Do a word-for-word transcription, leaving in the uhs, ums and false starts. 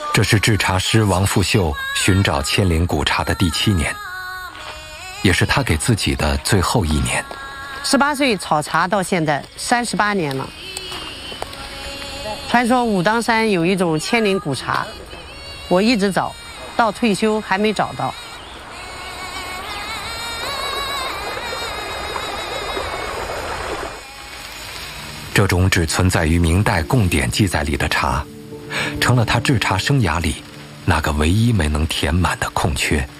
这是制茶师王复秀寻找千灵古茶的第七年，也是他给自己的最后一年。 十八岁炒茶到现在三十八年了。传说武当山有一种千灵古茶，我一直找，到退休还没找到。 这种只存在于明代贡典记载里的茶，成了他制茶生涯里那个唯一没能填满的空缺。